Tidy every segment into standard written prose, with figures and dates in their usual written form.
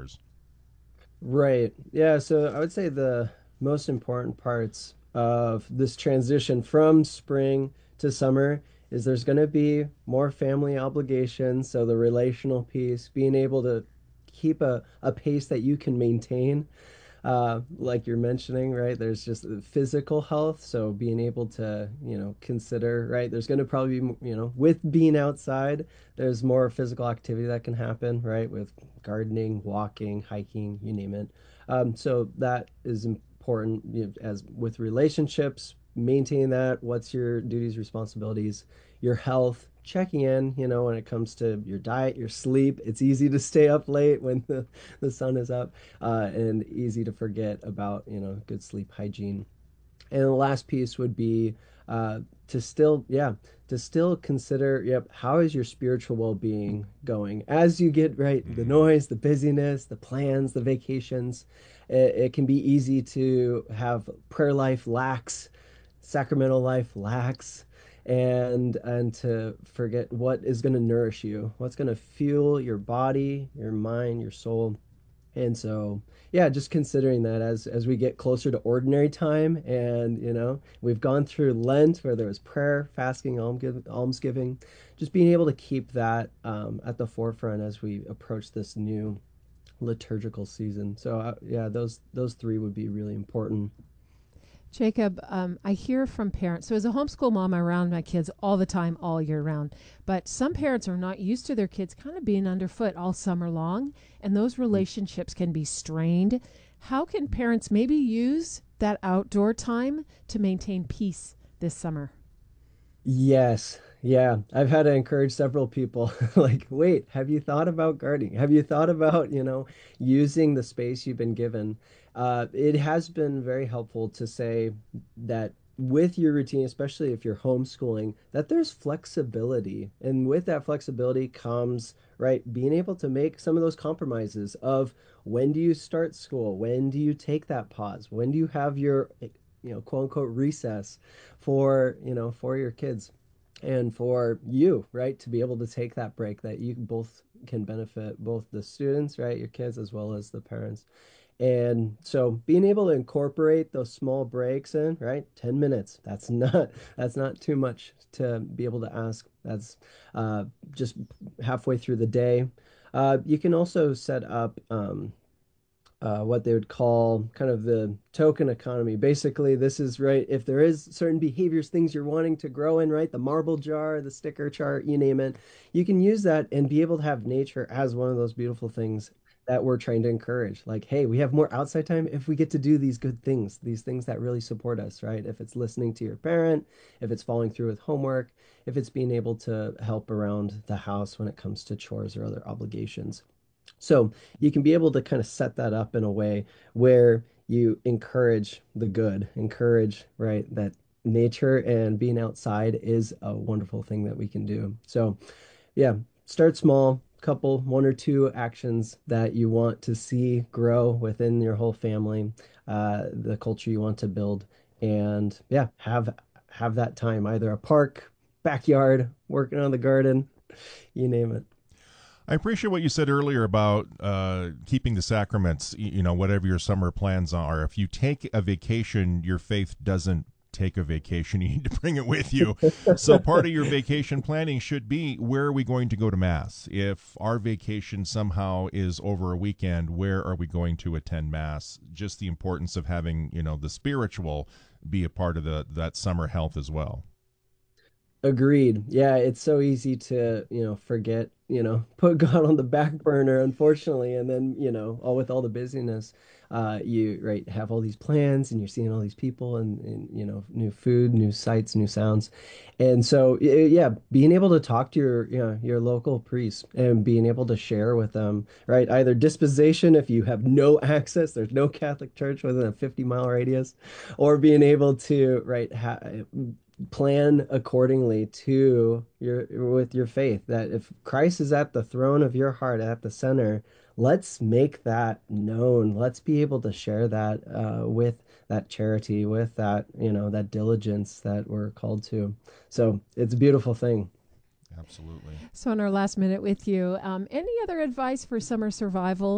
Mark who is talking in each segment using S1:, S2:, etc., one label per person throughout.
S1: chores.
S2: Right. Yeah. So I would say the most important parts of this transition from spring to summer is there's going to be more family obligations. So the relational piece, being able to keep a pace that you can maintain, like you're mentioning, right? There's just the physical health. So being able to, consider, right? There's going to probably be, with being outside, there's more physical activity that can happen, right? With gardening, walking, hiking, you name it. So that is important, as with relationships, maintaining that. What's your duties, responsibilities, your health, checking in, when it comes to your diet, your sleep. It's easy to stay up late when the sun is up, and easy to forget about, good sleep hygiene. And the last piece would be uh, to still, yeah, to still consider, yep, how is your spiritual well-being going as you get right the
S1: Mm.
S2: noise, the busyness, the plans, the vacations. It can be easy to have prayer life lax, sacramental life lax, and to forget what is going to nourish you, what's going to fuel your body, your mind, your soul. And so, yeah, just considering that as we get closer to ordinary time, and we've gone through Lent where there was prayer, fasting, almsgiving, just being able to keep that at the forefront as we approach this new liturgical season. So, yeah, those three would be really important.
S3: Jacob, I hear from parents. So, as a homeschool mom, I'm around my kids all the time, all year round. But some parents are not used to their kids kind of being underfoot all summer long, and those relationships can be strained. How can parents maybe use that outdoor time to maintain peace this summer?
S2: Yes. Yeah. I've had to encourage several people like, wait, have you thought about gardening? Have you thought about, using the space you've been given? It has been very helpful to say that with your routine, especially if you're homeschooling, that there's flexibility. And with that flexibility comes, right, being able to make some of those compromises of when do you start school? When do you take that pause? When do you have your, quote unquote recess for your kids and for you, right, to be able to take that break that you both can benefit both the students, right, your kids, as well as the parents. And so being able to incorporate those small breaks in, right? 10 minutes. That's not too much to be able to ask. That's just halfway through the day. You can also set up what they would call kind of the token economy. Basically, this is right. If there is certain behaviors, things you're wanting to grow in, right? The marble jar, the sticker chart, you name it, you can use that and be able to have nature as one of those beautiful things that we're trying to encourage. Like, hey, we have more outside time if we get to do these good things, these things that really support us, right? If it's listening to your parent, if it's following through with homework, if it's being able to help around the house when it comes to chores or other obligations. So you can be able to kind of set that up in a way where you encourage the good, encourage, right, that nature and being outside is a wonderful thing that we can do. So, yeah, start small, couple, one or two actions that you want to see grow within your whole family, the culture you want to build, and yeah, have that time, either a park, backyard, working on the garden, you name it.
S1: I appreciate what you said earlier about keeping the sacraments, whatever your summer plans are. If you take a vacation, your faith doesn't take a vacation. You need to bring it with you. So part of your vacation planning should be, where are we going to go to Mass? If our vacation somehow is over a weekend, where are we going to attend Mass? Just the importance of having, the spiritual be a part of that summer health as well.
S2: Agreed. Yeah, it's so easy to, forget, put God on the back burner, unfortunately. And then, all with all the busyness, you, right, have all these plans and you're seeing all these people and, new food, new sights, new sounds. And so, yeah, being able to talk to your local priest and being able to share with them, right, either disposition if you have no access, there's no Catholic church within a 50-mile radius, or being able to, right, plan accordingly to your with your faith, that if Christ is at the throne of your heart, at the center, let's make that known. Let's be able to share that with that charity, with that, that diligence that we're called to. So it's a beautiful thing.
S1: Absolutely.
S3: So, in our last minute with you, any other advice for summer survival and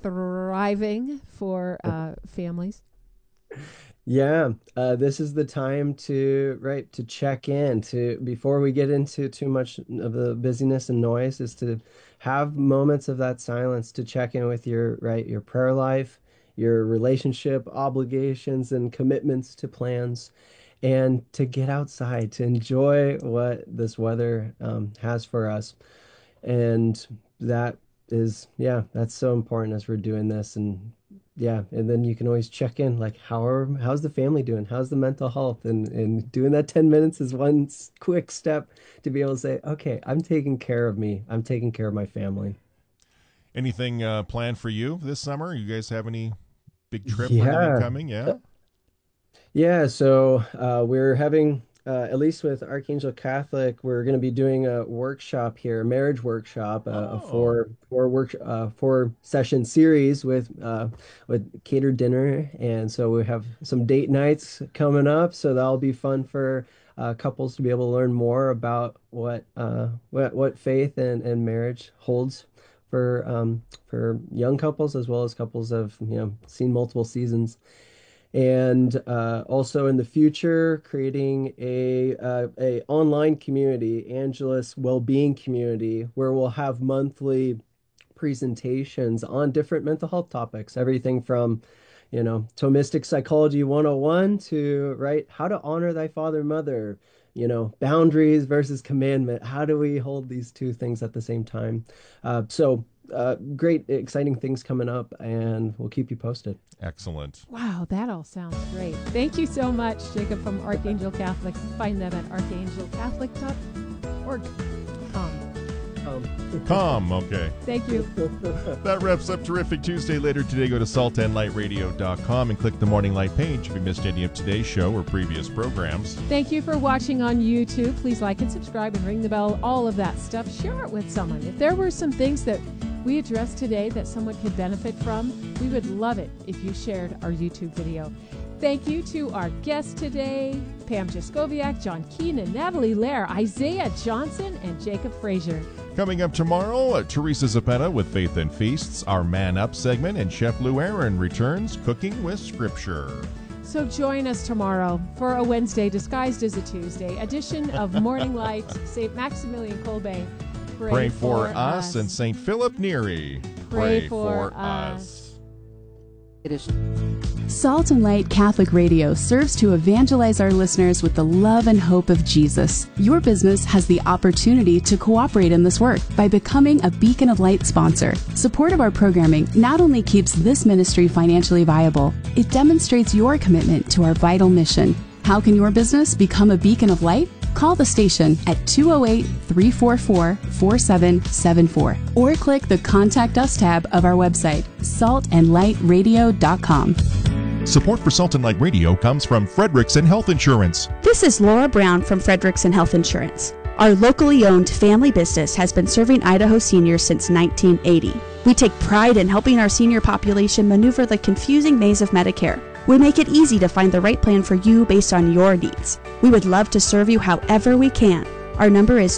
S3: thriving for families?
S2: Yeah, this is the time to check in before we get into too much of the busyness and noise, is to have moments of that silence to check in with your prayer life, your relationship obligations and commitments to plans, and to get outside to enjoy what this weather has for us. And that that's so important as we're doing this. And yeah, and then you can always check in, like, how's the family doing? How's the mental health? And doing that 10 minutes is one quick step to be able to say, okay, I'm taking care of me. I'm taking care of my family.
S1: Anything planned for you this summer? You guys have any big trip or anything
S2: Yeah.
S1: coming? Yeah.
S2: Yeah, so we're having, at least with Archangel Catholic, we're going to be doing a workshop here, a marriage workshop, a
S1: Oh,
S2: four session series with catered dinner, and so we have some date nights coming up. So that'll be fun for couples to be able to learn more about what faith and marriage holds for young couples as well as couples that have seen multiple seasons. And also in the future, creating a online community, Angelus Wellbeing Community, where we'll have monthly presentations on different mental health topics, everything from Thomistic Psychology 101 to, right, how to honor thy father and mother, boundaries versus commandment. How do we hold these two things at the same time? Great, exciting things coming up, and we'll keep you posted.
S1: excellent.
S3: Wow, that all sounds great. Thank you so much, Jacob from Archangel Catholic. Find them at archangelcatholic.org.
S1: Okay.
S3: Thank you.
S1: That wraps up Terrific Tuesday. Later today, go to saltandlightradio.com and click the Morning Light page if you missed any of today's show or previous programs.
S3: Thank you for watching on YouTube. Please like and subscribe and ring the bell, all of that stuff. Share it with someone. If there were some things that we addressed today that someone could benefit from, we would love it if you shared our YouTube video. Thank you to our guests today, Pam Jaskowiak, John Keenan, Natalie Lair, Isaiah Johnson, and Jacob Frazier.
S1: Coming up tomorrow, Teresa Zapeta with Faith and Feasts, our Man Up segment, and Chef Lou Aaron returns Cooking with Scripture.
S3: So join us tomorrow for a Wednesday disguised as a Tuesday edition of Morning Light. St. Maximilian Kolbe.
S1: Pray for us, and St. Philip Neri.
S3: Pray for us.
S4: It is Salt and Light Catholic Radio serves to evangelize our listeners with the love and hope of Jesus. Your business has the opportunity to cooperate in this work by becoming a Beacon of Light sponsor. Support of our programming not only keeps this ministry financially viable, it demonstrates your commitment to our vital mission. How can your business become a beacon of light? Call the station at 208-344-4774 or click the Contact Us tab of our website, saltandlightradio.com.
S1: Support for Salt and Light Radio comes from Frederickson Health Insurance.
S5: This is Laura Brown from Frederickson Health Insurance. Our locally owned family business has been serving Idaho seniors since 1980. We take pride in helping our senior population maneuver the confusing maze of Medicare. We make it easy to find the right plan for you based on your needs. We would love to serve you however we can. Our number is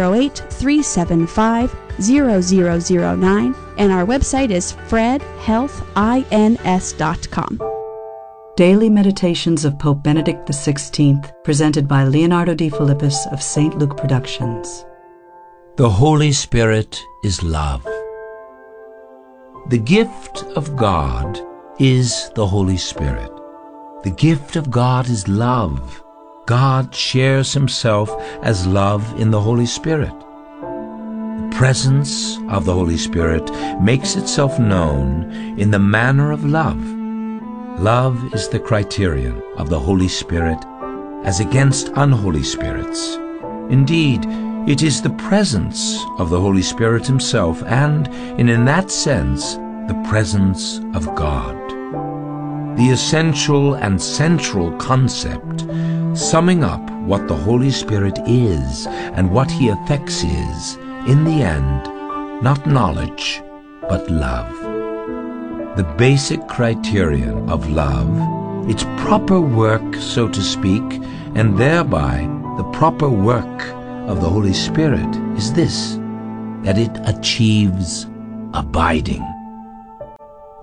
S5: 208-375-0009, and our website is fredhealthins.com.
S6: Daily Meditations of Pope Benedict XVI, presented by Leonardo D. Philippus of St. Luke Productions.
S7: The Holy Spirit is love. The gift of God is the Holy Spirit. The gift of God is love. God shares himself as love in the Holy Spirit. The presence of the Holy Spirit makes itself known in the manner of love. Love is the criterion of the Holy Spirit as against unholy spirits. Indeed, it is the presence of the Holy Spirit himself and, in that sense, the presence of God. The essential and central concept, summing up what the Holy Spirit is and what he effects is, in the end, not knowledge, but love. The basic criterion of love, its proper work, so to speak, and thereby the proper work of the Holy Spirit is this, that it achieves abiding.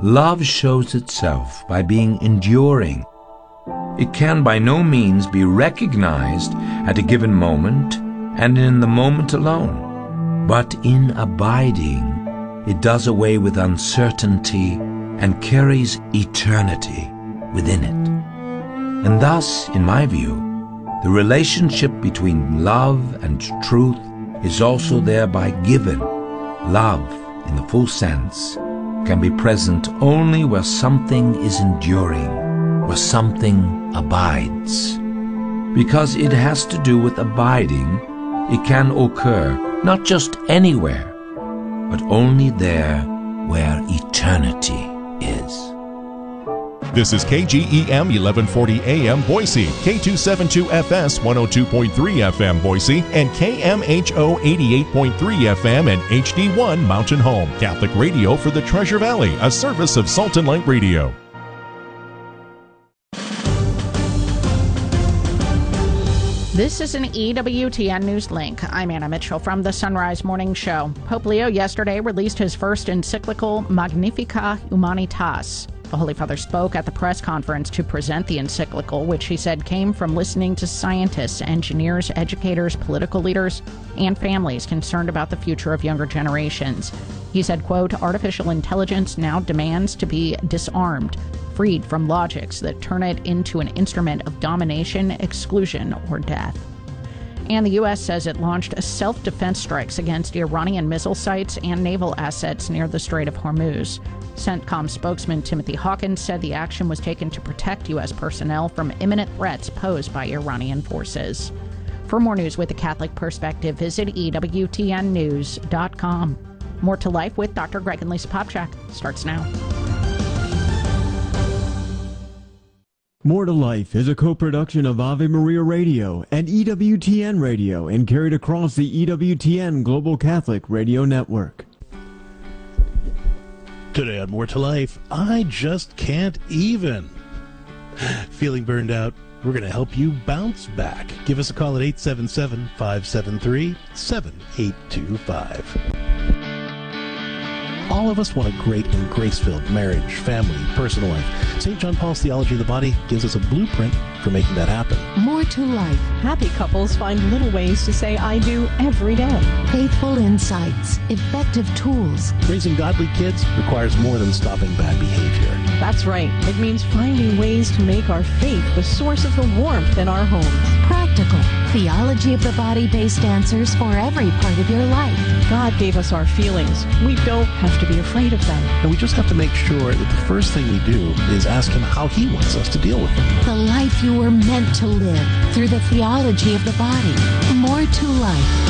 S7: love shows itself by being enduring. It can by no means be recognized at a given moment and in the moment alone, but in abiding, it does away with uncertainty and carries eternity within it. And thus, in my view, the relationship between love and truth is also thereby given. Love, in the full sense, can be present only where something is enduring, where something abides. Because it has to do with abiding, it can occur not just anywhere, but only there where eternity is.
S1: This is KGEM 1140 AM Boise, K272FS 102.3 FM Boise, and KMHO 88.3 FM and HD1 Mountain Home, Catholic radio for the Treasure Valley, a service of Salt and Light Radio.
S8: This is an EWTN News Link. I'm Anna Mitchell from the Sunrise Morning Show. Pope Leo yesterday released his first encyclical, Magnificat Humanitas. The Holy Father spoke at the press conference to present the encyclical, which he said came from listening to scientists, engineers, educators, political leaders, and families concerned about the future of younger generations. He said, quote, artificial intelligence now demands to be disarmed, freed from logics that turn it into an instrument of domination, exclusion, or death. And the U.S. says it launched self-defense strikes against Iranian missile sites and naval assets near the Strait of Hormuz. CENTCOM spokesman Timothy Hawkins said the action was taken to protect U.S. personnel from imminent threats posed by Iranian forces. For more news with a Catholic perspective, visit EWTNnews.com. More to Life with Dr. Greg and Lisa Popchak starts now.
S9: More to Life is a co-production of Ave Maria Radio and EWTN Radio and carried across the EWTN Global Catholic Radio Network.
S10: Today on More to Life, I just can't even. Feeling burned out? We're going to help you bounce back. Give us a call at 877-573-7825. All of us want a great and grace-filled marriage, family, personal life. St. John Paul's Theology of the Body gives us a blueprint for making that happen.
S11: More to Life. Happy couples find little ways to say I do every day. Faithful insights, effective tools.
S10: Raising godly kids requires more than stopping bad behavior.
S11: That's right. It means finding ways to make our faith the source of the warmth in our homes.
S12: Practical. Theology of the Body-based answers for every part of your life.
S11: God gave us our feelings. We don't have to be afraid of them.
S10: And we just have to make sure that the first thing we do is ask Him how He wants us to deal with them.
S12: The life you were meant to live through the theology of the body. More to Life.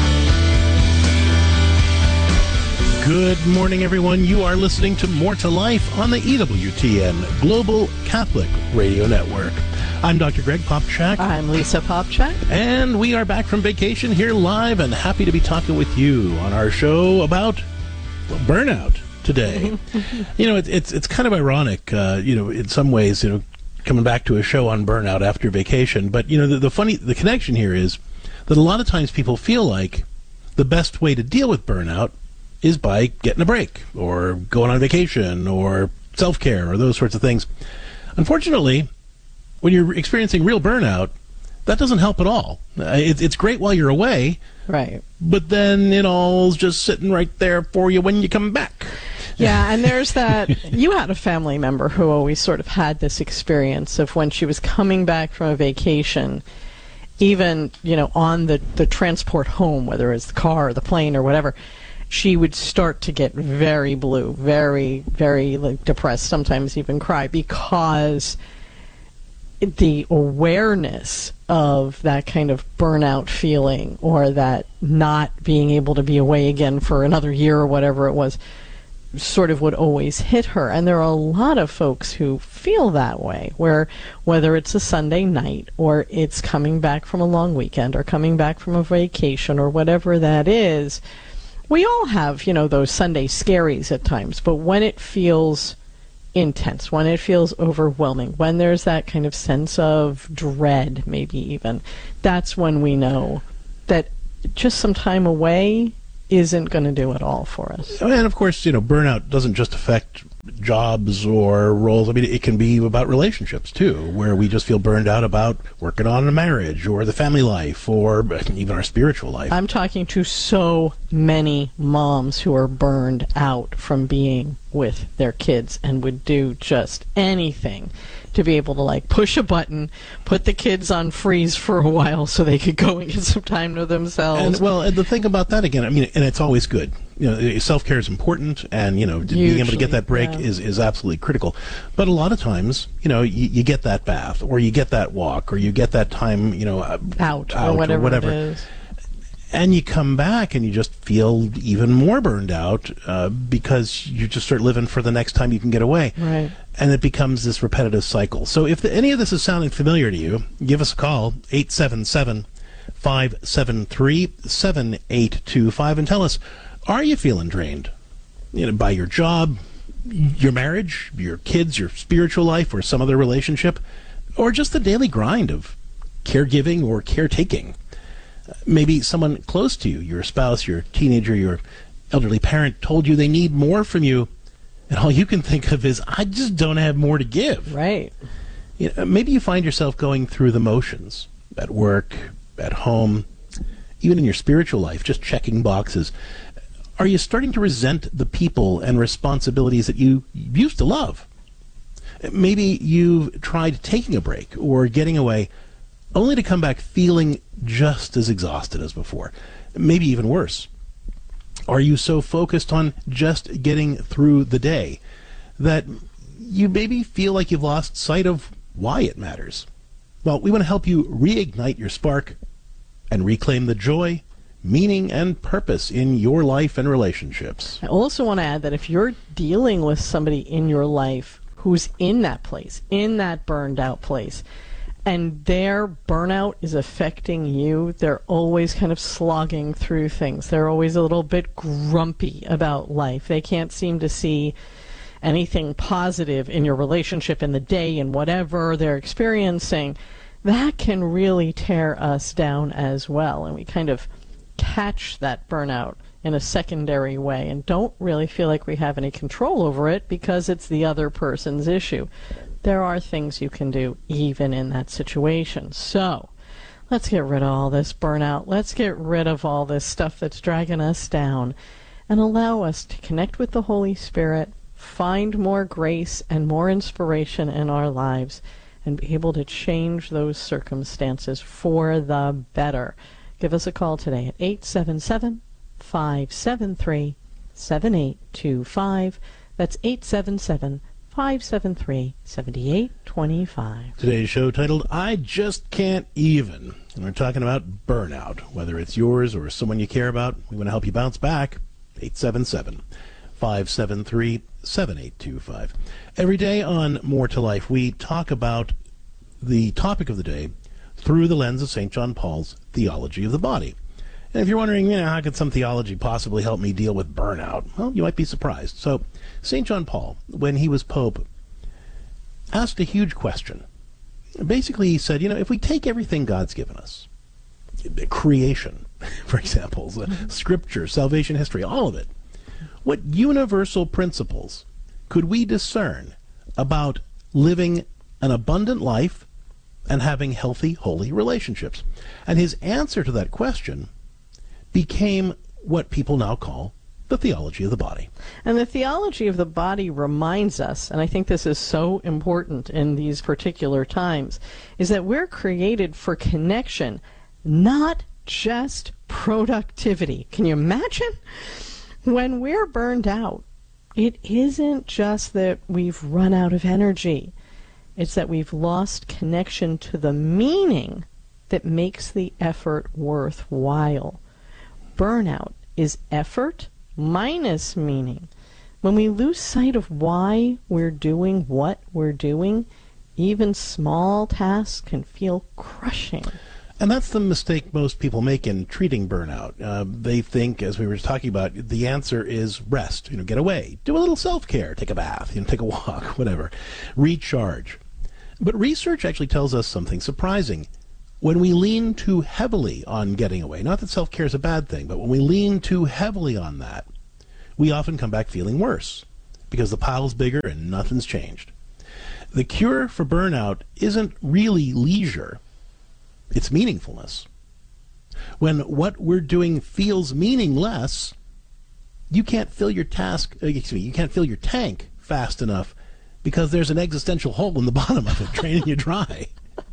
S10: Good morning, everyone. You are listening to More to Life on the EWTN Global Catholic Radio Network. I'm Dr. Greg Popchak.
S11: I'm Lisa Popchak.
S10: And we are back from vacation here live and happy to be talking with you on our show about burnout today. It's kind of ironic, in some ways, coming back to a show on burnout after vacation. But, the connection here is that a lot of times people feel like the best way to deal with burnout is by getting a break or going on vacation or self-care or those sorts of things. Unfortunately, when you're experiencing real burnout, that doesn't help at all. It's great while you're away,
S11: right?
S10: But then it all's just sitting right there for you when you come back.
S11: Yeah, and there's that. You had a family member who always sort of had this experience of when she was coming back from a vacation, even on the transport home, whether it's the car or the plane or whatever, she would start to get very blue, very, very depressed, sometimes even cry, because the awareness of that kind of burnout feeling or that not being able to be away again for another year or whatever it was sort of would always hit her. And there are a lot of folks who feel that way, where whether it's a Sunday night or it's coming back from a long weekend or coming back from a vacation or whatever that is, we all have, those Sunday scaries at times. But when it feels intense, when it feels overwhelming, when there's that kind of sense of dread, maybe even, that's when we know that just some time away isn't going to do it all for us.
S10: And of course, burnout doesn't just affect jobs or roles. I mean, it can be about relationships too, where we just feel burned out about working on a marriage or the family life or even our spiritual life.
S11: I'm talking to so many moms who are burned out from being with their kids and would do just anything to be able to, like, push a button, put the kids on freeze for a while so they could go and get some time to themselves.
S10: And the thing about that, again, I mean, and it's always good. Self-care is important, and, being able to get that break is absolutely critical. But a lot of times, you get that bath, or you get that walk, or you get that time,
S11: out or whatever it is.
S10: And you come back and you just feel even more burned out because you just start living for the next time you can get away.
S11: Right.
S10: And it becomes this repetitive cycle. So if any of this is sounding familiar to you, give us a call, 877-573-7825, and tell us, are you feeling drained by your job, your marriage, your kids, your spiritual life, or some other relationship, or just the daily grind of caregiving or caretaking? Maybe someone close to you, your spouse, your teenager, your elderly parent, told you they need more from you, and all you can think of is, I just don't have more to give.
S11: Right.
S10: Maybe you find yourself going through the motions at work, at home, even in your spiritual life, just checking boxes. Are you starting to resent the people and responsibilities that you used to love? Maybe you've tried taking a break or getting away, only to come back feeling just as exhausted as before, maybe even worse. Are you so focused on just getting through the day that you maybe feel like you've lost sight of why it matters? Well, we want to help you reignite your spark and reclaim the joy, meaning, and purpose in your life and relationships.
S11: I also want to add that if you're dealing with somebody in your life who's in that place, in that burned out place, and their burnout is affecting you, they're always kind of slogging through things. They're always a little bit grumpy about life. They can't seem to see anything positive in your relationship, in the day, and whatever they're experiencing. That can really tear us down as well. And we kind of catch that burnout in a secondary way and don't really feel like we have any control over it because it's the other person's issue. There are things you can do even in that situation. So let's get rid of all this burnout. Let's get rid of all this stuff that's dragging us down and allow us to connect with the Holy Spirit, find more grace and more inspiration in our lives, and be able to change those circumstances for the better. Give us a call today at 877-573-7825. That's 877-573-7825.
S10: Today's show titled, I Just Can't Even. And we're talking about burnout. Whether it's yours or someone you care about, we want to help you bounce back. 877-573-7825. Every day on More to Life, we talk about the topic of the day through the lens of St. John Paul's theology of the body. And if you're wondering, how could some theology possibly help me deal with burnout? Well, you might be surprised. So, St. John Paul, when he was Pope, asked a huge question. Basically, he said, if we take everything God's given us, creation, for example, scripture, salvation history, all of it, what universal principles could we discern about living an abundant life and having healthy, holy relationships? And his answer to that question became what people now call the theology of the body.
S11: And the theology of the body reminds us, and I think this is so important in these particular times, is that we're created for connection, not just productivity. Can you imagine? When we're burned out, it isn't just that we've run out of energy. It's that we've lost connection to the meaning that makes the effort worthwhile. Burnout is effort minus meaning. When we lose sight of why we're doing what we're doing, even small tasks can feel crushing.
S10: And that's the mistake most people make in treating burnout. They think, as we were talking about, the answer is rest. Get away, do a little self-care, take a bath, take a walk, whatever, recharge. But research actually tells us something surprising. When we lean too heavily on getting away, not that self-care is a bad thing, but when we lean too heavily on that, we often come back feeling worse. because the pile's bigger and nothing's changed. The cure for burnout isn't really leisure, it's meaningfulness. When what we're doing feels meaningless, you can't fill your you can't fill your tank fast enough because there's an existential hole in the bottom of it draining you dry.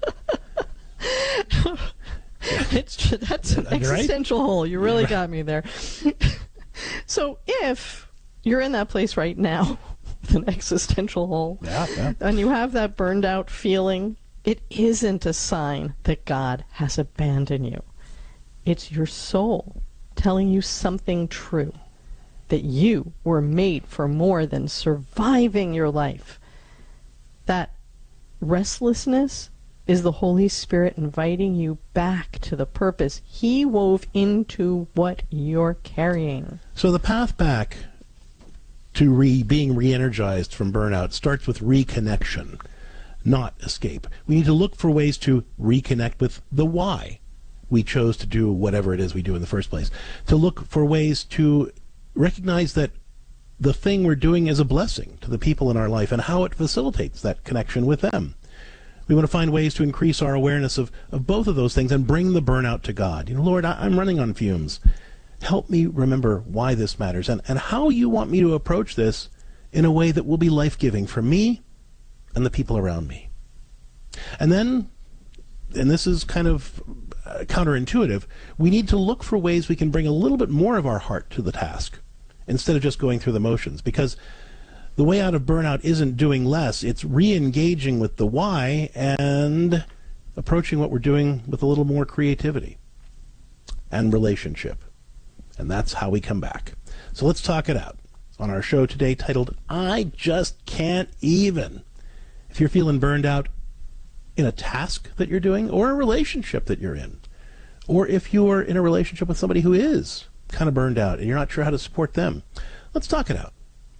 S11: That's an existential hole. You really got me there. So if you're in that place right now, an existential hole, and you have that burned out feeling, it isn't a sign that God has abandoned you. It's your soul telling you something true, that you were made for more than surviving your life. That restlessness is the Holy Spirit inviting you back to the purpose He wove into what you're carrying.
S10: So the path back to being re-energized from burnout starts with reconnection, not escape. We need to look for ways to reconnect with the why we chose to do whatever it is we do in the first place. To look for ways to recognize that the thing we're doing is a blessing to the people in our life and how it facilitates that connection with them. We want to find ways to increase our awareness of both of those things and bring the burnout to God. Lord, I'm running on fumes. Help me remember why this matters and how you want me to approach this in a way that will be life-giving for me and the people around me. And then, and this is kind of counterintuitive, we need to look for ways we can bring a little bit more of our heart to the task instead of just going through the motions, because the way out of burnout isn't doing less, it's re-engaging with the why and approaching what we're doing with a little more creativity and relationship. And that's how we come back. So let's talk it out on our show today titled, I Just Can't Even. If you're feeling burned out in a task that you're doing or a relationship that you're in, or if you're in a relationship with somebody who is kind of burned out and you're not sure how to support them, let's talk it out.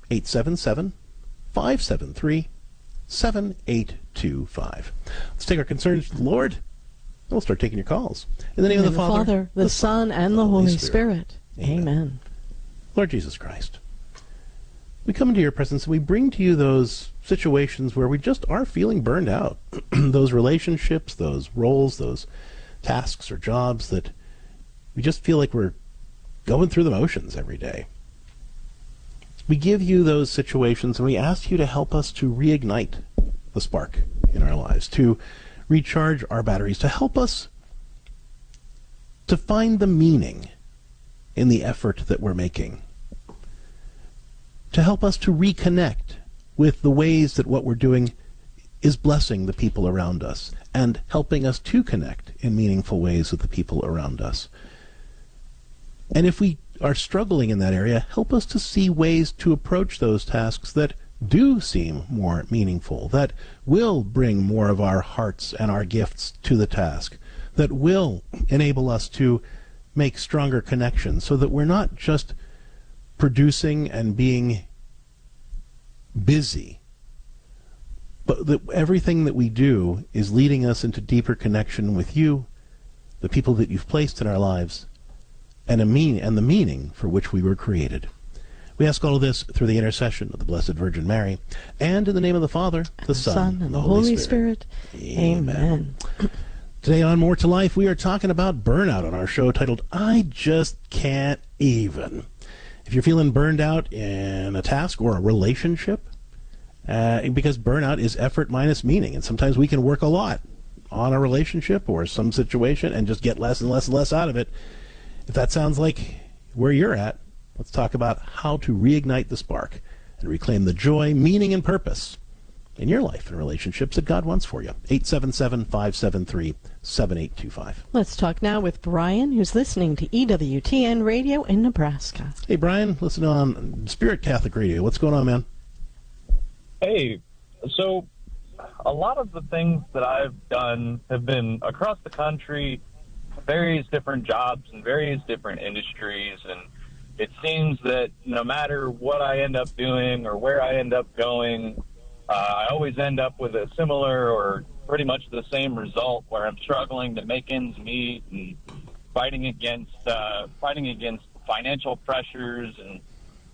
S10: 877-573-7825. Let's take our concerns to the Lord, and we'll start taking your calls. In the name of the Father,
S11: the Son, and the Holy Spirit. Amen.
S10: Lord Jesus Christ, we come into your presence and we bring to you those situations where we just are feeling burned out. Those relationships, those roles, those tasks or jobs that we just feel like we're going through the motions every day. We give you those situations and we ask you to help us to reignite the spark in our lives, to recharge our batteries, to help us to find the meaning in the effort that we're making, to help us to reconnect with the ways that what we're doing is blessing the people around us and helping us to connect in meaningful ways with the people around us. And if we are struggling in that area, help us to see ways to approach those tasks that do seem more meaningful, that will bring more of our hearts and our gifts to the task, that will enable us to make stronger connections so that we're not just producing and being busy, but that everything that we do is leading us into deeper connection with you, the people that you've placed in our lives, and the meaning for which we were created. We ask all of this through the intercession of the Blessed Virgin Mary, and in the name of the Father, the Son,
S11: and the Holy Spirit. Amen.
S10: Today on More to Life, we are talking about burnout on our show titled, I Just Can't Even. If you're feeling burned out in a task or a relationship, because burnout is effort minus meaning, and sometimes we can work a lot on a relationship or some situation and just get less and less and less out of it. If that sounds like where you're at, let's talk about how to reignite the spark and reclaim the joy, meaning, and purpose in your life and relationships that God wants for you. 877-573-7825.
S11: Let's talk now with Brian, who's listening to EWTN Radio in Nebraska.
S10: Hey, Brian, listen on Spirit Catholic Radio. What's going on, man?
S13: Hey, so a lot of the things that I've done have been across the country, various different jobs in various different industries, and it seems that no matter what I end up doing or where I end up going, I always end up with a similar or pretty much the same result where I'm struggling to make ends meet and fighting against financial pressures and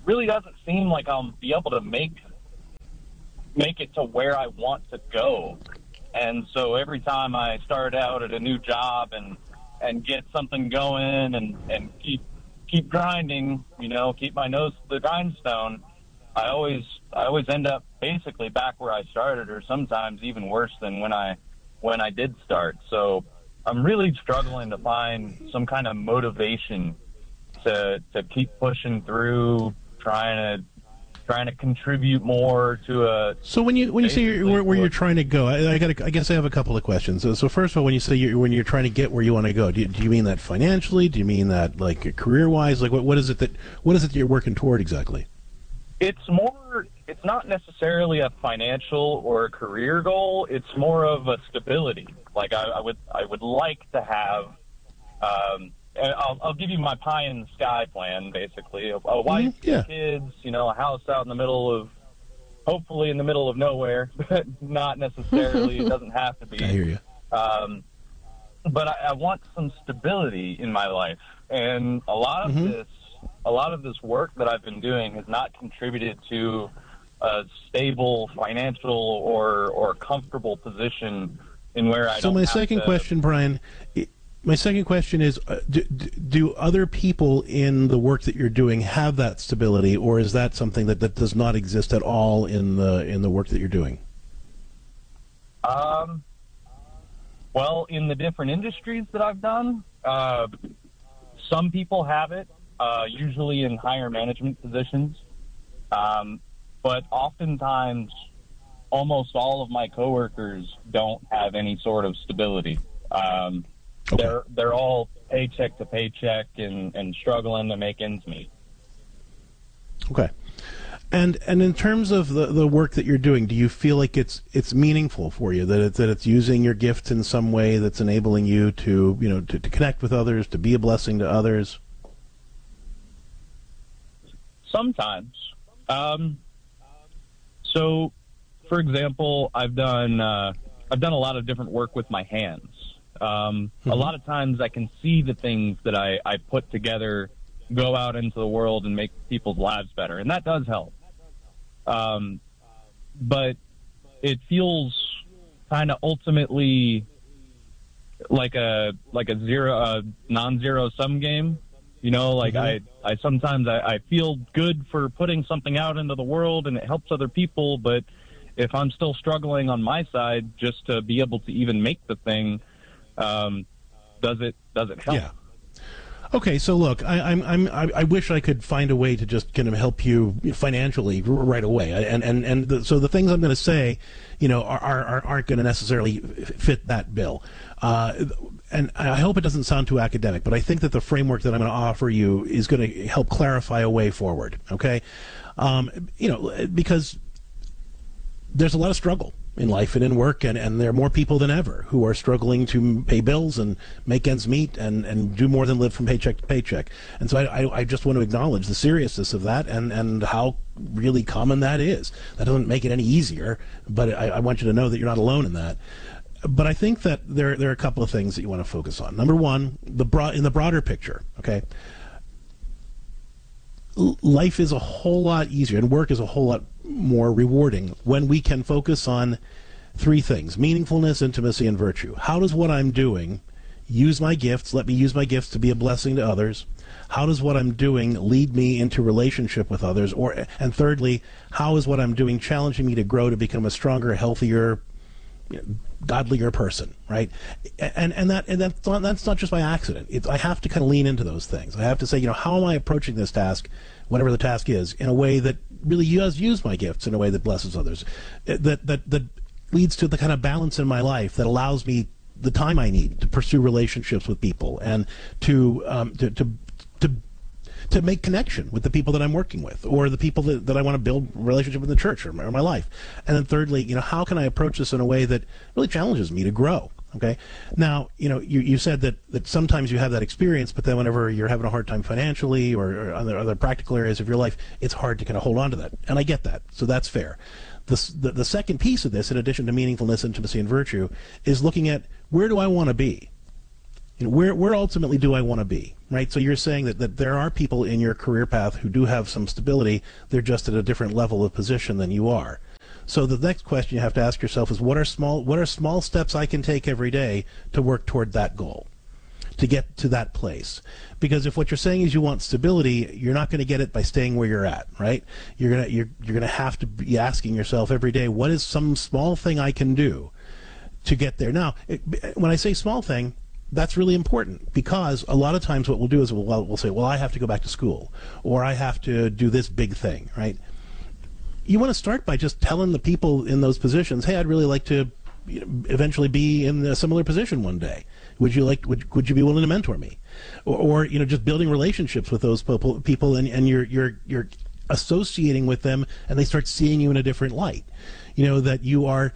S13: really doesn't seem like I'll be able to make it to where I want to go. And so every time I start out at a new job and get something going and keep grinding, keep my nose to the grindstone, I always end up basically back where I started, or sometimes even worse than when I did start. So I'm really struggling to find some kind of motivation to keep pushing through, trying to contribute more to a.
S10: So when you say where you're trying to go, I guess I have a couple of questions. So first of all, when you say when you're trying to get where you want to go, do you mean that financially? Do you mean that like career wise? Like what is it that you're working toward exactly?
S13: It's not necessarily a financial or a career goal. It's more of a stability. Like I would like to have. I'll give you my pie in the sky plan, basically. A wife, kids, a house out in the middle of, hopefully in the middle of nowhere, but not necessarily. It doesn't have to be.
S10: I hear you.
S13: But I want some stability in my life, and a lot of this work that I've been doing has not contributed to a stable financial or comfortable position in where I don't.
S10: So my second question, Brian. My second question is: do other people in the work that you're doing have that stability, or is that something that does not exist at all in the work that you're doing?
S13: Well, in the different industries that I've done, some people have it, usually in higher management positions, but oftentimes, almost all of my coworkers don't have any sort of stability. Okay. They're all paycheck to paycheck and struggling to make ends meet.
S10: Okay. And in terms of the work that you're doing, do you feel like it's meaningful for you, that it's using your gift in some way that's enabling you to to connect with others, to be a blessing to others? Sometimes.
S13: So, for example, I've done a lot of different work with my hands. A lot of times I can see the things that I put together go out into the world and make people's lives better, and that does help. But it feels kind of ultimately like a non-zero sum game. I sometimes I feel good for putting something out into the world and it helps other people, but if I'm still struggling on my side just to be able to even make the thing, does it help?
S10: Yeah. Okay, so look, I wish I could find a way to just kind of help you financially right away, so the things I'm going to say, aren't going to necessarily fit that bill, and I hope it doesn't sound too academic, but I think that the framework that I'm going to offer you is going to help clarify a way forward. Okay, because there's a lot of struggle in life and in work, and there are more people than ever who are struggling to pay bills and make ends meet and do more than live from paycheck to paycheck. And so I just want to acknowledge the seriousness of that and how really common that is. That doesn't make it any easier, but I want you to know that you're not alone in that. But I think that there are a couple of things that you want to focus on. Number one, in the broader picture, okay, life is a whole lot easier and work is a whole lot more rewarding when we can focus on three things: meaningfulness, intimacy, and virtue. How does what I'm doing use my gifts? Let me use my gifts to be a blessing to others. How does what I'm doing lead me into relationship with others? And thirdly, how is what I'm doing challenging me to grow to become a stronger, healthier, godlier person, right? And that's not just by accident. I have to kind of lean into those things. I have to say, how am I approaching this task, whatever the task is, in a way that really does use my gifts in a way that blesses others, that leads to the kind of balance in my life that allows me the time I need to pursue relationships with people and to make connection with the people that I'm working with, or the people that I want to build a relationship with in the church or my life. And then thirdly, how can I approach this in a way that really challenges me to grow? Okay. Now, you said that sometimes you have that experience, but then whenever you're having a hard time financially or other practical areas of your life, it's hard to kind of hold on to that. And I get that. So that's fair. The second piece of this, in addition to meaningfulness, intimacy, and virtue, is looking at where do I want to be? where ultimately do I want to be, right? So you're saying that there are people in your career path who do have some stability. They're just at a different level of position than you are. So the next question you have to ask yourself is, what are small steps I can take every day to work toward that goal, to get to that place? Because if what you're saying is you want stability, you're not going to get it by staying where you're at, right? You're gonna have to be asking yourself every day, what is some small thing I can do to get there? Now, when I say small thing, that's really important, because a lot of times what we'll do is we'll say, well, I have to go back to school, or I have to do this big thing, right? You want to start by just telling the people in those positions, hey, I'd really like to eventually be in a similar position one day. Would you be willing to mentor me? Or just building relationships with those people, and you're associating with them, and they start seeing you in a different light. That you are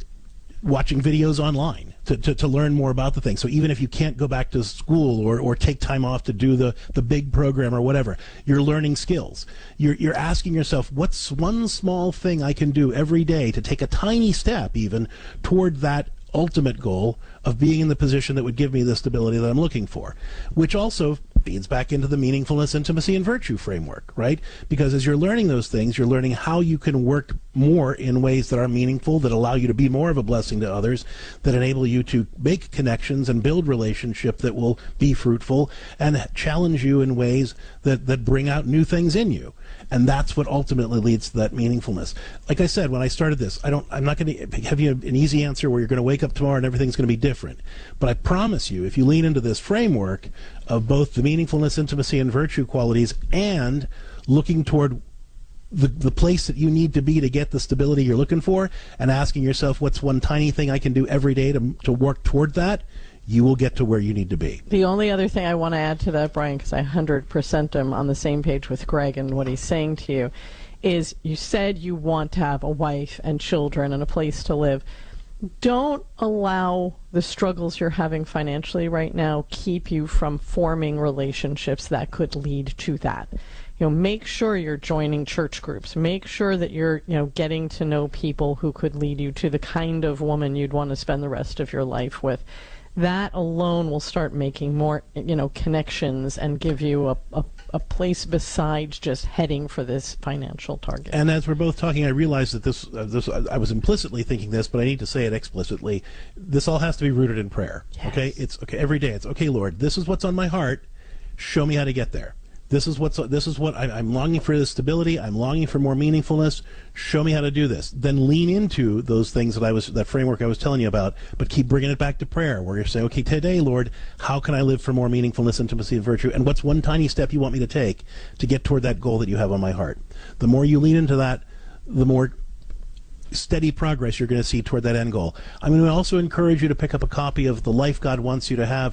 S10: watching videos online to learn more about the thing. So even if you can't go back to school or take time off to do the big program or whatever, you're learning skills. You're asking yourself, what's one small thing I can do every day to take a tiny step even toward that ultimate goal of being in the position that would give me the stability that I'm looking for, which also feeds back into the meaningfulness, intimacy, and virtue framework, right? Because as you're learning those things, you're learning how you can work more in ways that are meaningful, that allow you to be more of a blessing to others, that enable you to make connections and build relationship that will be fruitful and challenge you in ways that bring out new things in you. And that's what ultimately leads to that meaningfulness. Like I said, when I started this, I'm not going to have you an easy answer where you're going to wake up tomorrow and everything's going to be different. But I promise you, if you lean into this framework of both the meaningfulness, intimacy, and virtue qualities, and looking toward the place that you need to be to get the stability you're looking for, and asking yourself, what's one tiny thing I can do every day to work toward that, you will get to where you need to be.
S11: The only other thing I want to add to that, Brian, because I 100% am on the same page with Greg and what he's saying to you, is you said you want to have a wife and children and a place to live. Don't allow the struggles you're having financially right now keep you from forming relationships that could lead to that. Make sure you're joining church groups. Make sure that you're, getting to know people who could lead you to the kind of woman you'd want to spend the rest of your life with. That alone will start making more, connections and give you a place besides just heading for this financial target.
S10: And as we're both talking, I realize that this I was implicitly thinking this, but I need to say it explicitly. This all has to be rooted in prayer. Yes. Okay, it's okay every day. It's okay, Lord. This is what's on my heart. Show me how to get there. This is what I'm longing for, this stability. I'm longing for more meaningfulness. Show me how to do this. Then lean into those things that framework I was telling you about, but keep bringing it back to prayer, where you're saying, okay, today, Lord, how can I live for more meaningfulness, intimacy, and virtue? And what's one tiny step you want me to take to get toward that goal that you have on my heart? The more you lean into that, the more steady progress you're going to see toward that end goal. I'm going to also encourage you to pick up a copy of The Life God Wants You to Have.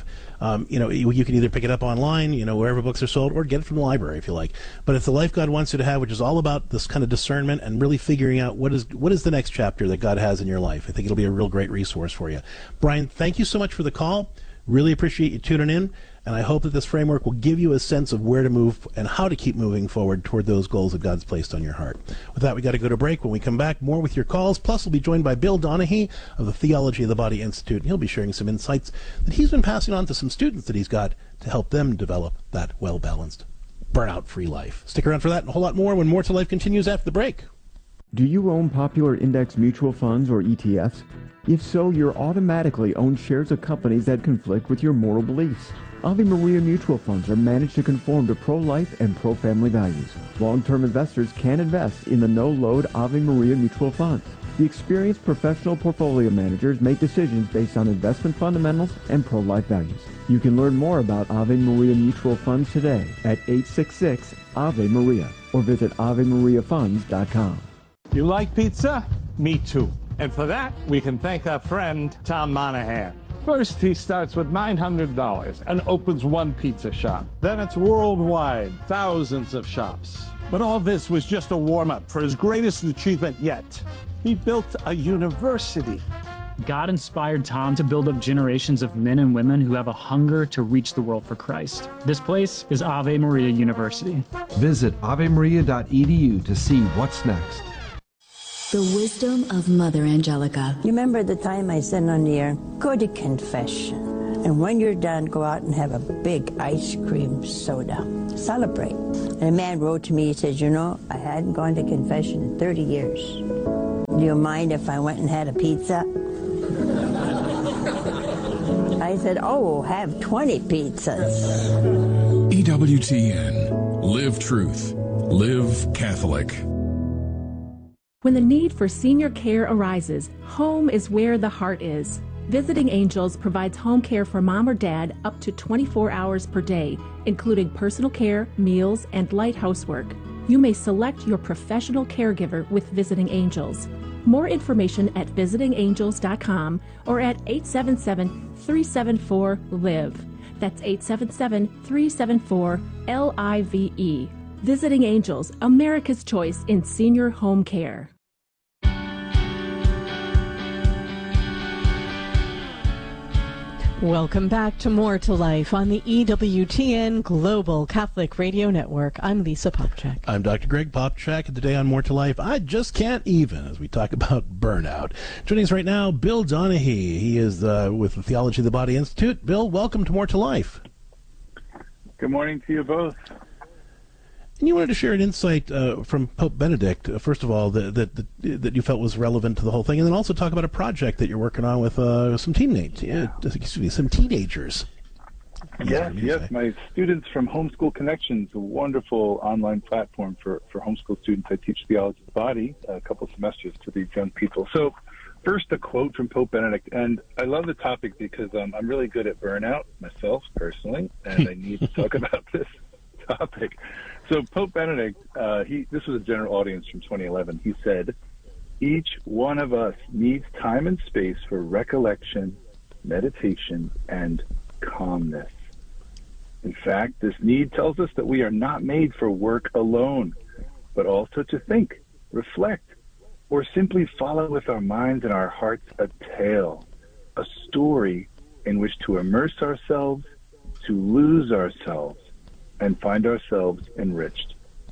S10: You can either pick it up online, wherever books are sold, or get it from the library if you like. But it's The Life God Wants You to Have, which is all about this kind of discernment and really figuring out what is the next chapter that God has in your life. I think it'll be a real great resource for you. Brian, thank you so much for the call. Really appreciate you tuning in. And I hope that this framework will give you a sense of where to move and how to keep moving forward toward those goals that God's placed on your heart. With that, we got to go to break. When we come back, more with your calls. Plus, we'll be joined by Bill Donahue of the Theology of the Body Institute. And he'll be sharing some insights that he's been passing on to some students that he's got to help them develop that well-balanced, burnout-free life. Stick around for that and a whole lot more when More to Life continues after the break.
S9: Do you own popular index mutual funds or ETFs? If so, you're automatically own shares of companies that conflict with your moral beliefs. Ave Maria mutual funds are managed to conform to pro-life and pro-family values. Long-term investors can invest in the no-load Ave Maria mutual funds. The experienced professional portfolio managers make decisions based on investment fundamentals and pro-life values. You can learn more about Ave Maria mutual funds today at 866-AVE-MARIA or visit AveMariaFunds.com.
S14: You like pizza? Me too. And for that, we can thank our friend, Tom Monahan. First, he starts with $900 and opens one pizza shop. Then it's worldwide, thousands of shops. But all this was just a warm-up for his greatest achievement yet. He built a university.
S15: God inspired Tom to build up generations of men and women who have a hunger to reach the world for Christ. This place is Ave Maria University.
S16: Visit avemaria.edu to see what's next.
S17: The wisdom of Mother Angelica.
S18: You remember the time I said on the air, go to confession.
S17: And when you're done, go out and have a big ice cream soda. Celebrate. And a man wrote to me, he said, you know, I hadn't gone to confession in 30 years. Do you mind if I went and had a pizza? I said, oh, have 20 pizzas.
S18: EWTN. Live truth. Live Catholic.
S19: When the need for senior care arises, home is where the heart is. Visiting Angels provides home care for mom or dad up to 24 hours per day, including personal care, meals, and light housework. You may select your professional caregiver with Visiting Angels. More information at visitingangels.com or at 877-374-LIVE. That's 877-374-LIVE. Visiting Angels, America's choice in senior home care.
S11: Welcome back to More to Life on the EWTN Global Catholic Radio Network. I'm Lisa Popchak.
S10: I'm Dr. Greg Popchak, and today on More to Life, I just can't even, as we talk about burnout. Joining us right now, Bill Donahue. He is with the Theology of the Body Institute. Bill, welcome to More to Life.
S20: Good morning to you both.
S10: And you wanted to share an insight from Pope Benedict, first of all, that you felt was relevant to the whole thing, and then also talk about a project that you're working on with some teenagers.
S20: Yes. My students from Homeschool Connections, a wonderful online platform for homeschool students. I teach theology of the body a couple semesters to these young people. So first, a quote from Pope Benedict, and I love the topic because I'm really good at burnout myself personally, and I need to talk about this topic. So Pope Benedict, this was a general audience from 2011. He said, each one of us needs time and space for recollection, meditation, and calmness. In fact, this need tells us that we are not made for work alone, but also to think, reflect, or simply follow with our minds and our hearts a tale, a story in which to immerse ourselves, to lose ourselves, and find ourselves enriched.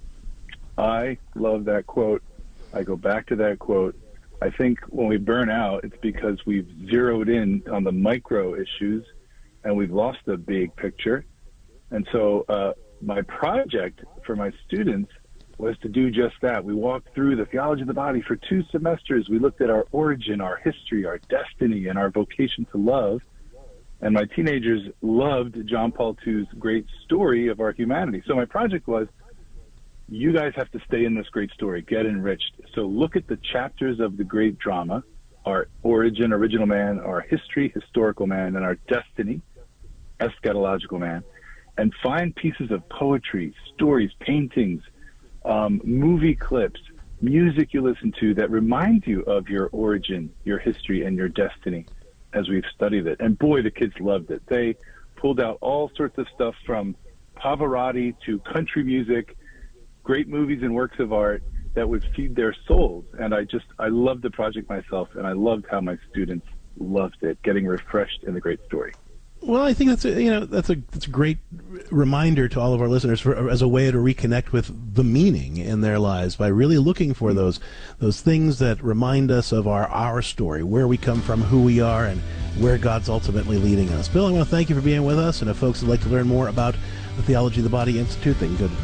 S20: I love that quote. I go back to that quote. I think when we burn out, it's because we've zeroed in on the micro issues and we've lost the big picture. And so my project for my students was to do just that. We walked through the theology of the body for 2 semesters. We looked at our origin, our history, our destiny, and our vocation to love. And my teenagers loved John Paul II's great story of our humanity. So my project was, you guys have to stay in this great story, get enriched. So look at the chapters of the great drama, our origin, original man, our history, historical man, and our destiny, eschatological man, and find pieces of poetry, stories, paintings, movie clips, music you listen to that remind you of your origin, your history, and your destiny as we've studied it. And boy, the kids loved it. They pulled out all sorts of stuff from Pavarotti to country music, great movies and works of art that would feed their souls. And I loved the project myself, and I loved how my students loved it, getting refreshed in the great story.
S10: Well, I think that's a great reminder to all of our listeners as a way to reconnect with the meaning in their lives by really looking for those things that remind us of our story, where we come from, who we are, and where God's ultimately leading us. Bill, I want to thank you for being with us, and if folks would like to learn more about the Theology of the Body Institute, they can go to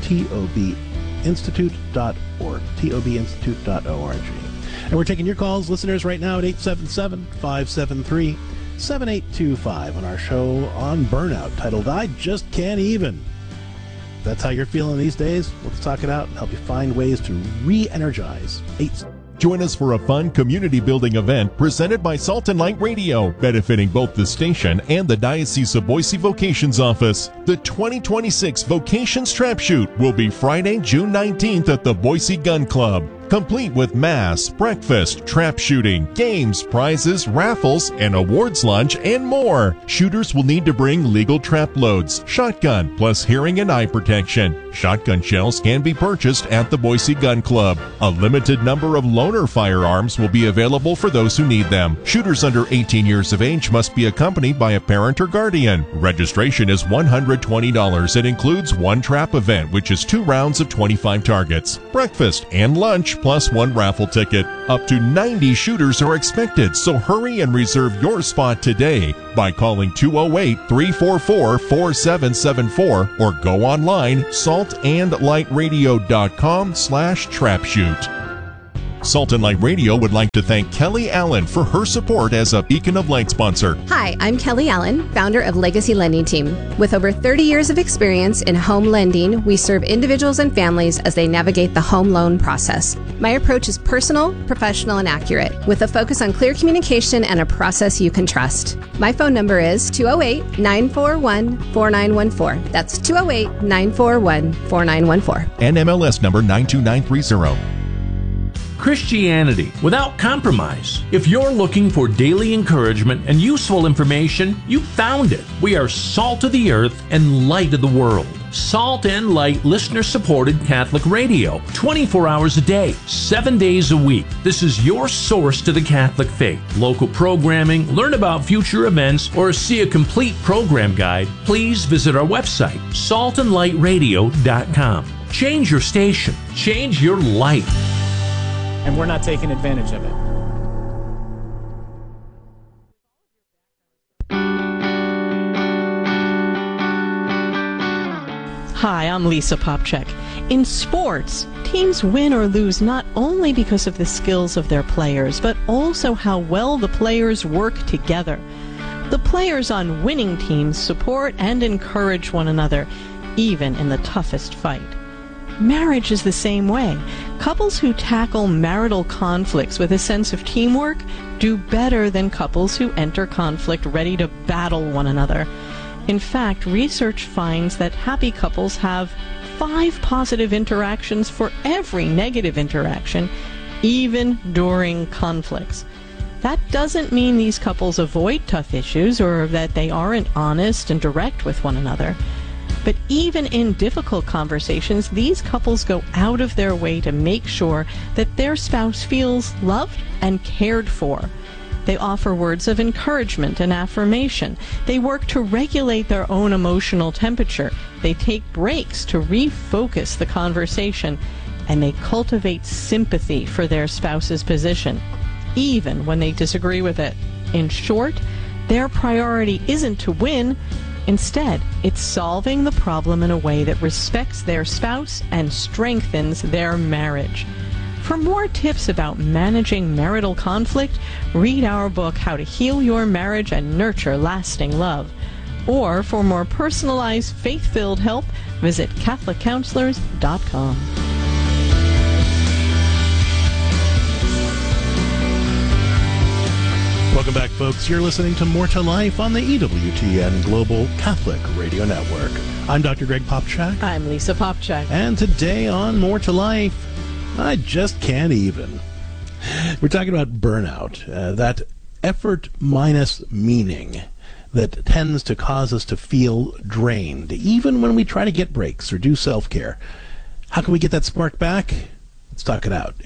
S10: tobinstitute.org, tobinstitute.org. And we're taking your calls, listeners, right now at 877-573-7825 on our show on burnout titled I Just Can't Even. If that's how you're feeling these days, let's talk it out and help you find ways to re-energize.
S1: Join us for a fun community-building event presented by Salt and Light Radio, benefiting both the station and the Diocese of Boise Vocations Office. The 2026 Vocations Trap Shoot will be Friday, June 19th at the Boise Gun Club, complete with mass, breakfast, trap shooting, games, prizes, raffles, an awards lunch, and more. Shooters will need to bring legal trap loads, shotgun, plus hearing and eye protection. Shotgun shells can be purchased at the Boise Gun Club. A limited number of loaner firearms will be available for those who need them. Shooters under 18 years of age must be accompanied by a parent or guardian. Registration is $120 and includes one trap event, which is 2 rounds of 25 targets, breakfast and lunch, plus 1 raffle ticket. Up to 90 shooters are expected, so hurry and reserve your spot today by calling 208-344-4774 or go online saltandlightradio.com/trapshoot. Salt and Light Radio would like to thank Kelly Allen for her support as a Beacon of Light sponsor.
S21: Hi, I'm Kelly Allen, founder of Legacy Lending Team. With over 30 years of experience in home lending, we serve individuals and families as they navigate the home loan process. My approach is personal, professional, and accurate, with a focus on clear communication and a process you can trust. My phone number is 208-941-4914. That's 208-941-4914.
S1: And MLS number 92930.
S7: Christianity without compromise. If you're looking for daily encouragement and useful information, you found it. We are salt of the earth and light of the world. Salt and Light listener-supported Catholic radio, 24 hours a day, 7 days a week. This is your source to the Catholic faith. Local programming, learn about future events, or see a complete program guide, please visit our website, saltandlightradio.com. Change your station. Change your life.
S22: And we're not taking advantage of it.
S11: Hi, I'm Lisa Popchak. In sports, teams win or lose not only because of the skills of their players, but also how well the players work together. The players on winning teams support and encourage one another, even in the toughest fight. Marriage is the same way. Couples who tackle marital conflicts with a sense of teamwork do better than couples who enter conflict ready to battle one another. In fact, research finds that happy couples have 5 positive interactions for every negative interaction, even during conflicts. That doesn't mean these couples avoid tough issues or that they aren't honest and direct with one another. But even in difficult conversations, these couples go out of their way to make sure that their spouse feels loved and cared for. They offer words of encouragement and affirmation. They work to regulate their own emotional temperature. They take breaks to refocus the conversation. And they cultivate sympathy for their spouse's position, even when they disagree with it. In short, their priority isn't to win. Instead, it's solving the problem in a way that respects their spouse and strengthens their marriage. For more tips about managing marital conflict, read our book, How to Heal Your Marriage and Nurture Lasting Love. Or for more personalized, faith-filled help, visit CatholicCounselors.com.
S10: Welcome back, folks. You're listening to More to Life on the EWTN Global Catholic Radio Network. I'm Dr. Greg Popchak.
S11: I'm Lisa Popchak.
S10: And today on More to Life, I just can't even. We're talking about burnout, that effort minus meaning that tends to cause us to feel drained, even when we try to get breaks or do self-care. How can we get that spark back? Let's talk it out.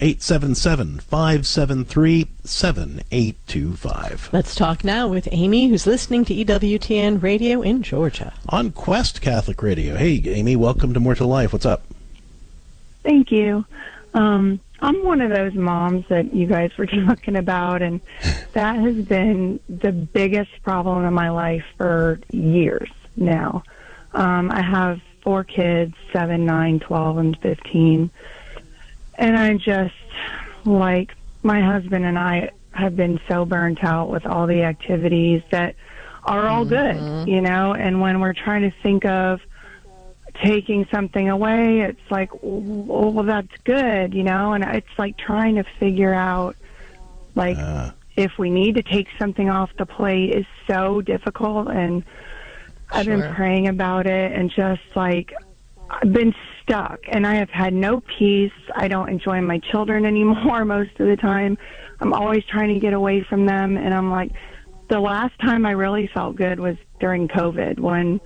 S10: 877-573-7825.
S11: Let's talk now with Amy, who's listening to EWTN Radio in Georgia.
S10: On Quest Catholic Radio. Hey, Amy, welcome to More to Life. What's up?
S23: Thank you. I'm one of those moms that you guys were talking about, and that has been the biggest problem in my life for years now. I have 4 kids, 7, 9, 12, and 15. And I just, like, my husband and I have been so burnt out with all the activities that are all good, you know, and when we're trying to think of taking something away, it's like, well, that's good, you know, and it's like trying to figure out, like, if we need to take something off the plate is so difficult, and I've been praying about it, and just, like, I've been stuck, and I have had no peace. I don't enjoy my children anymore most of the time. I'm always trying to get away from them, and I'm like, the last time I really felt good was during COVID, when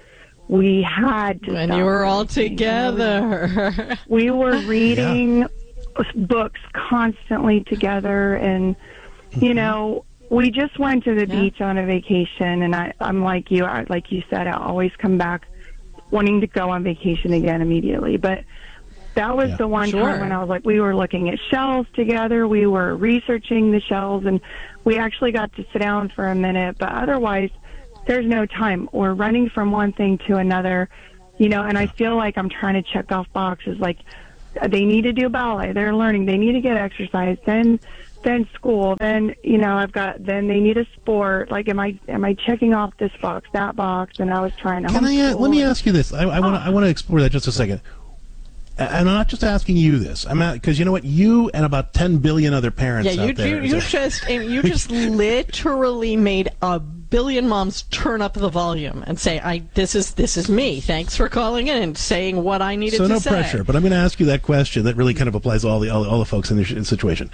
S23: we had to
S11: when
S23: stop
S11: you were all
S23: everything.
S11: together.
S23: We were reading books constantly together, and you know, we just went to the beach on a vacation, and I'm like you. Like you said, I always come back wanting to go on vacation again immediately. But that was the one time when I was like, we were looking at shells together, we were researching the shells, and we actually got to sit down for a minute. But otherwise, there's no time. We're running from one thing to another, you know, and I feel like I'm trying to check off boxes. Like, they need to do ballet, they're learning, they need to get exercise, then school, then, you know, then they need a sport. Like, am I checking off this box, that box? And I was trying to
S10: let me ask you this. I want to explore that just a second. And I'm not just asking you this. Because you know what, you and about 10 billion other parents out there.
S11: You just literally made a billion moms turn up the volume and say, "This is me. Thanks for calling in and saying what I needed to say."
S10: So no pressure, but I'm going to ask you that question that really kind of applies to all the folks in this situation.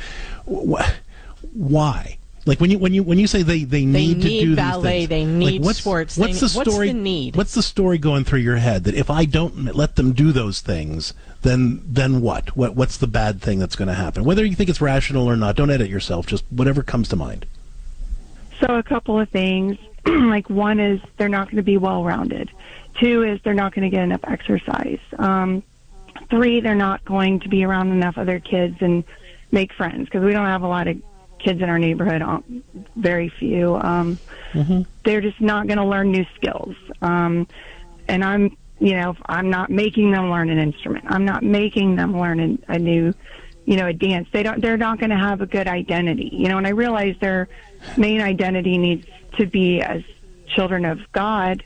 S10: Why? Like when you say they need to do
S11: ballet,
S10: these things,
S11: they need
S10: like
S11: sports.
S10: What's the story?
S11: What's the need?
S10: What's the story going through your head that if I don't let them do those things, then what? What's the bad thing that's going to happen? Whether you think it's rational or not, don't edit yourself. Just whatever comes to mind.
S23: So a couple of things. Like, one is they're not going to be well-rounded. 2 is they're not going to get enough exercise. 3, they're not going to be around enough other kids and make friends, because we don't have a lot of kids in our neighborhood, very few. They're just not going to learn new skills. And I'm not making them learn an instrument. I'm not making them learn a new, a dance. They're not going to have a good identity, and I realize their main identity needs to be as children of God,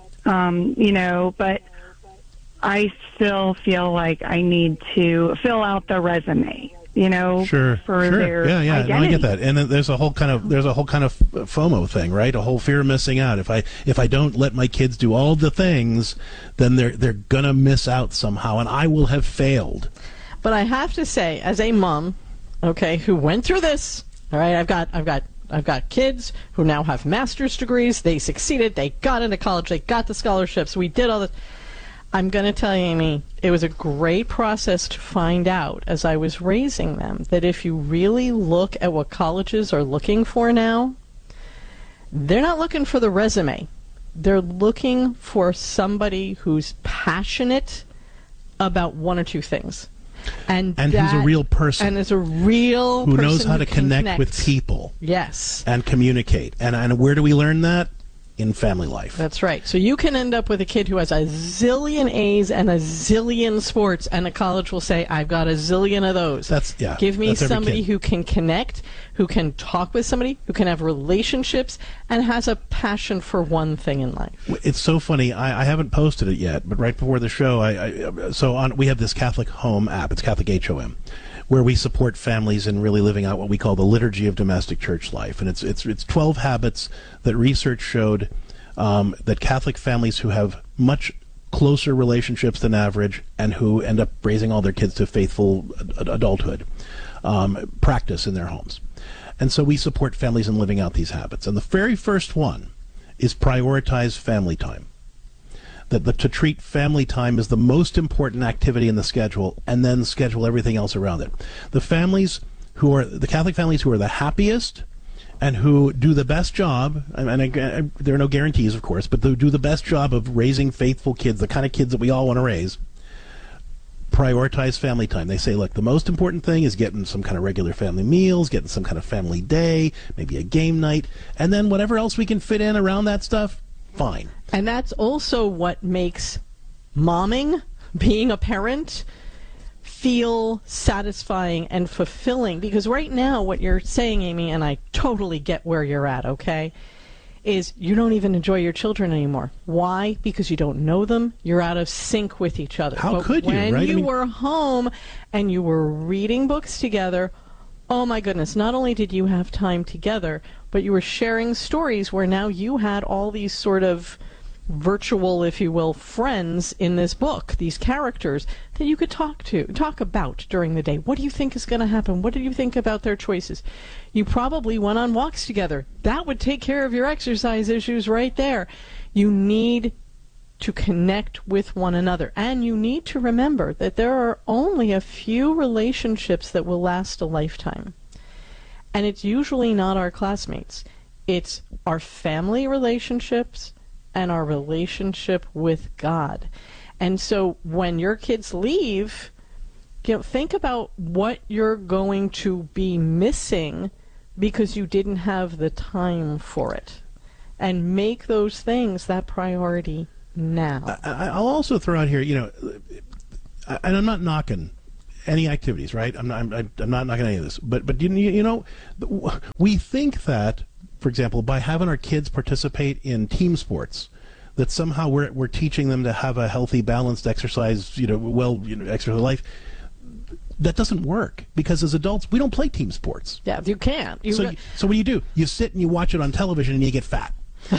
S23: but I still feel like I need to fill out the resume,
S10: Sure.
S23: their
S10: yeah.
S23: identity.
S10: No, I get that. And then there's a whole kind of FOMO thing, right? A whole fear of missing out. If I don't let my kids do all the things, then they're gonna miss out somehow, and I will have failed.
S11: But I have to say, as a mom, okay, who went through this, all right, I've got kids who now have master's degrees. They succeeded. They got into college. They got the scholarships. We did all this. I'm going to tell you, Amy, it was a great process to find out as I was raising them that if you really look at what colleges are looking for now, they're not looking for the resume. They're looking for somebody who's passionate about one or two things. And
S10: who's a real person.
S11: And is a real
S10: who
S11: person
S10: knows how to
S11: connect
S10: with people.
S11: Yes.
S10: And communicate. And where do we learn that? In family life.
S11: That's right. So you can end up with a kid who has a zillion A's and a zillion sports, and a college will say, I've got a zillion of those. Give me somebody who can connect, who can talk with somebody, who can have relationships, and has a passion for one thing in life.
S10: It's so funny. I haven't posted it yet, but right before the show, we have this Catholic Home app. It's Catholic HOM, where we support families in really living out what we call the liturgy of domestic church life. And it's 12 habits that research showed that Catholic families who have much closer relationships than average and who end up raising all their kids to faithful adulthood practice in their homes. And so we support families in living out these habits. And the very first one is prioritize family time. To treat family time as the most important activity in the schedule, and then schedule everything else around it. The Catholic families who are the happiest and who do the best job, and there are no guarantees, of course, but they do the best job of raising faithful kids, the kind of kids that we all want to raise, prioritize family time. They say, look, the most important thing is getting some kind of regular family meals, getting some kind of family day, maybe a game night, and then whatever else we can fit in around that stuff, fine.
S11: And that's also what makes momming, being a parent, feel satisfying and fulfilling. Because right now, what you're saying, Amy, and I totally get where you're at, okay, is you don't even enjoy your children anymore. Why? Because you don't know them. You're out of sync with each other.
S10: How could you, right?
S11: When you were home and you were reading books together, oh my goodness, not only did you have time together, but you were sharing stories where now you had all these sort of virtual, if you will, friends in this book, these characters that you could talk about during the day. What do you think is going to happen? What do you think about their choices? You probably went on walks together. That would take care of your exercise issues right there. You need to connect with one another. And you need to remember that there are only a few relationships that will last a lifetime. And it's usually not our classmates. It's our family relationships and our relationship with God. And so when your kids leave, think about what you're going to be missing because you didn't have the time for it. And make those things that priority now.
S10: I'll also throw out here, and I'm not knocking any activities, right? I'm not knocking any of this. But we think that, for example, by having our kids participate in team sports, that somehow we're teaching them to have a healthy, balanced exercise, exercise life. That doesn't work because as adults we don't play team sports.
S11: Yeah, you can't.
S10: So what do? You sit and you watch it on television and you get fat.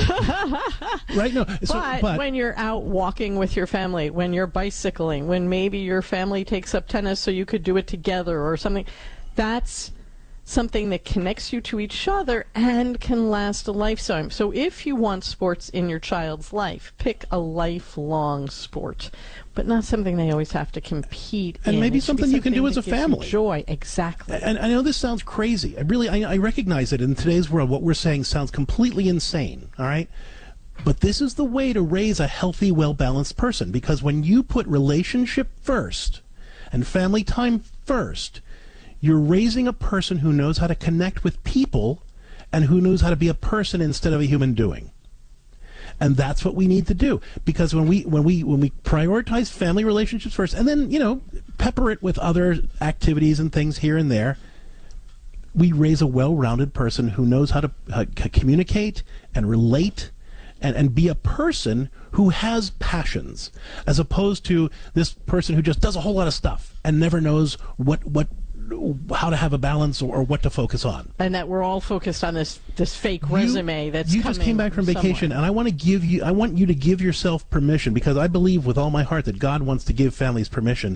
S10: Right? No.
S11: But when you're out walking with your family, when you're bicycling, when maybe your family takes up tennis so you could do it together or something, that's something that connects you to each other and can last a lifetime. So if you want sports in your child's life, pick a lifelong sport, but not something they always have to compete in.
S10: And maybe something you can do as a family.
S11: Joy, exactly.
S10: And I know this sounds crazy. I recognize that in today's world, what we're saying sounds completely insane, all right? But this is the way to raise a healthy, well-balanced person, because when you put relationship first and family time first, you're raising a person who knows how to connect with people and who knows how to be a person instead of a human doing. And that's what we need to do, because when we prioritize family relationships first and then, pepper it with other activities and things here and there, we raise a well-rounded person who knows how to communicate and relate and be a person who has passions, as opposed to this person who just does a whole lot of stuff and never knows how to have a balance or what to focus on.
S11: And that we're all focused on this fake resume that's
S10: you just came back from vacation, and I want you to give yourself permission, because I believe with all my heart that God wants to give families permission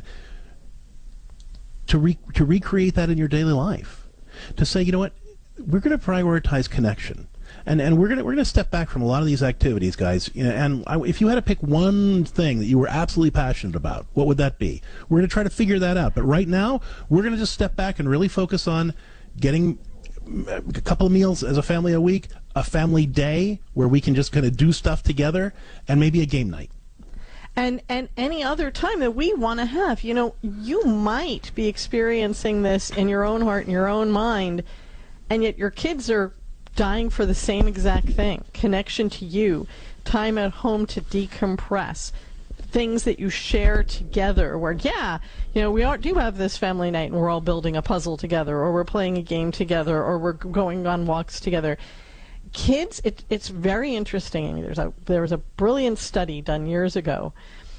S10: to recreate that in your daily life. To say, you know what, we're going to prioritize connection. And we're gonna step back from a lot of these activities, guys. If you had to pick one thing that you were absolutely passionate about, what would that be? We're gonna try to figure that out. But right now, we're gonna just step back and really focus on getting a couple of meals as a family a week, a family day where we can just kind of do stuff together, and maybe a game night.
S11: And any other time that we want to have. You might be experiencing this in your own heart and your own mind, and yet your kids are dying for the same exact thing: connection to you, time at home to decompress, things that you share together where, we do have this family night and we're all building a puzzle together, or we're playing a game together, or we're going on walks together. Kids, it's very interesting. There was a brilliant study done years ago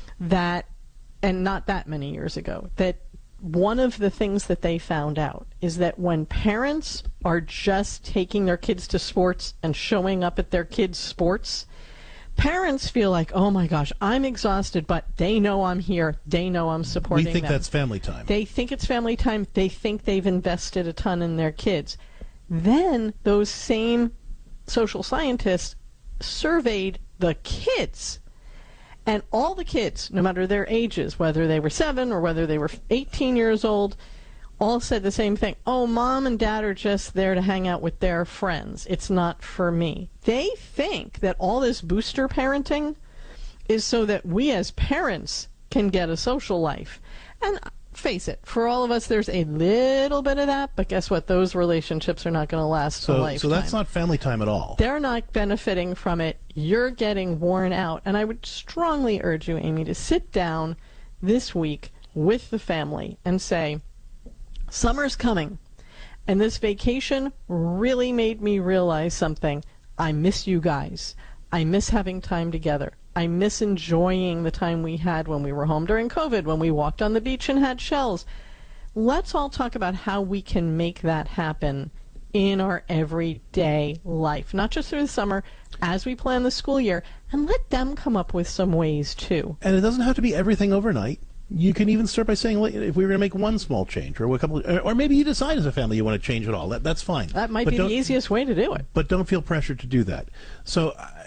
S11: and not that many years ago, that one of the things that they found out is that when parents are just taking their kids to sports and showing up at their kids' sports, parents feel like, oh my gosh, I'm exhausted, but they know I'm here. They know I'm supporting them.
S10: We think that's family time.
S11: They think it's family time. They think they've invested a ton in their kids. Then those same social scientists surveyed the kids. And all the kids, no matter their ages, whether they were 7 or whether they were 18 years old, all said the same thing. Oh, mom and dad are just there to hang out with their friends. It's not for me. They think that all this booster parenting is so that we as parents can get a social life. And face it, for all of us, there's a little bit of that, but guess what? Those relationships are not going to last a lifetime.
S10: So that's not family time at all.
S11: They're not benefiting from it. You're getting worn out. And I would strongly urge you, Amy, to sit down this week with the family and say, summer's coming, and this vacation really made me realize something. I miss you guys. I miss having time together. I miss enjoying the time we had when we were home during COVID, when we walked on the beach and had shells. Let's all talk about how we can make that happen in our everyday life, not just through the summer, as we plan the school year, and let them come up with some ways too.
S10: And it doesn't have to be everything overnight. You can even start by saying, if we were going to make one small change, or a couple, or maybe you decide as a family you want to change it all. That's fine.
S11: That might be the easiest way to do it.
S10: But don't feel pressured to do that. So,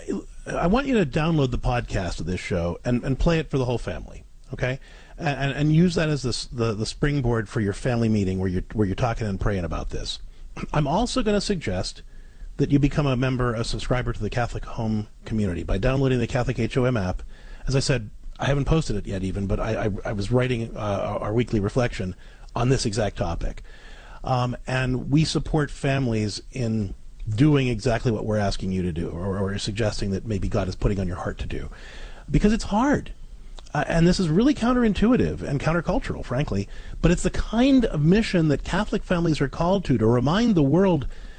S10: I want you to download the podcast of this show and play it for the whole family, okay? And use that as the springboard for your family meeting where you're talking and praying about this. I'm also going to suggest that you become a subscriber to the Catholic Home community by downloading the Catholic HOM app. As I said, I haven't posted it yet even, but I was writing our weekly reflection on this exact topic. And we support families in doing exactly what we're asking you to do, or suggesting that maybe God is putting on your heart to do. Because it's hard. And this is really counterintuitive and countercultural, frankly. But it's the kind of mission that Catholic families are called to remind the world